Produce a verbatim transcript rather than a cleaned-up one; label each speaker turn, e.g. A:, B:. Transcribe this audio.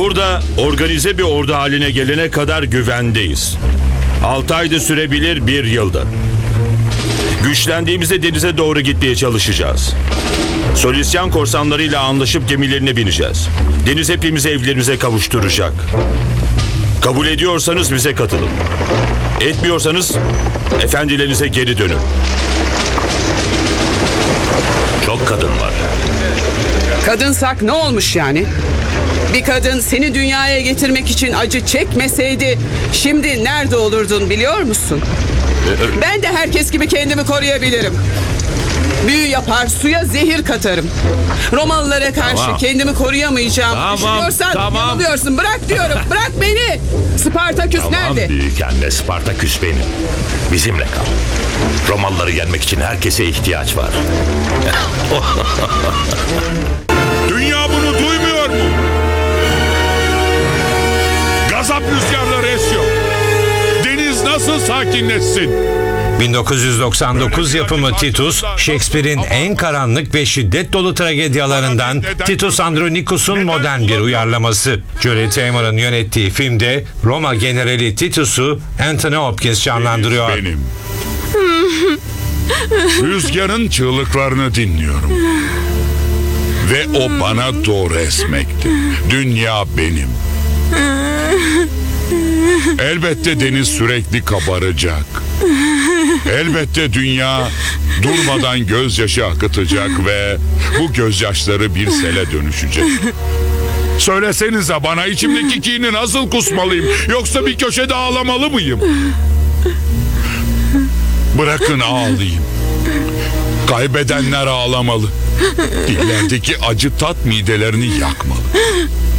A: Burada organize bir ordu haline gelene kadar güvendeyiz. Altı ayda sürebilir, bir yılda. Güçlendiğimizde denize doğru gitmeye çalışacağız. Solisyan korsanlarıyla anlaşıp gemilerine bineceğiz. Deniz hepimizi evlerimize kavuşturacak. Kabul ediyorsanız bize katılın. Etmiyorsanız efendilerinize geri dönün.
B: Çok kadın var.
C: Kadınsak ne olmuş yani? Bir kadın seni dünyaya getirmek için acı çekmeseydi şimdi nerede olurdun biliyor musun? Ben de herkes gibi kendimi koruyabilirim. Büyü yapar, suya zehir katarım. Romalılara karşı
B: Tamam.
C: kendimi koruyamayacağım.
B: Tamam,
C: Düşünüyorsan
B: tamam.
C: yanılıyorsun. Bırak diyorum. Bırak beni. Spartaküs
B: Tamam
C: nerede?
B: büyük anne, Spartaküs benim. Bizimle kal. Romalıları yenmek için herkese ihtiyaç var.
D: Dünya bunu duymuyor mu? Gazap rüzgarları esiyor. Deniz nasıl sakinleşsin?
E: bin dokuz yüz doksan dokuz yapımı Titus, Shakespeare'in en karanlık ve şiddet dolu tragedyalarından Titus Andronicus'un modern bir uyarlaması. Julie Taymor'ın yönettiği filmde Roma generali Titus'u Anthony Hopkins canlandırıyor.
D: Benim. Rüzgarın çığlıklarını dinliyorum. Ve o bana doğru esmekti. Dünya benim. Elbette deniz sürekli kabaracak. Elbette dünya durmadan gözyaşı akıtacak ve bu gözyaşları bir sele dönüşecek. Söylesenize bana, içimdeki kini nasıl kusmalıyım? Yoksa bir köşede ağlamalı mıyım? Bırakın ağlayayım. Kaybedenler ağlamalı. Dillerdeki acı tat midelerini yakmalı.